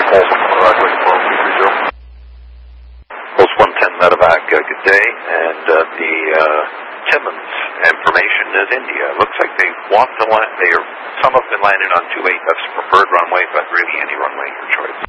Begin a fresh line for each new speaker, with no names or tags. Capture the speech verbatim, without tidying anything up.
Roger, twelve three three zero.
Post one ten Medevac, uh, good day. And uh, the uh, Timmins information is India. Looks like they want to land, they are, some have been landed on two eight, that's preferred runway, but really any runway your choice.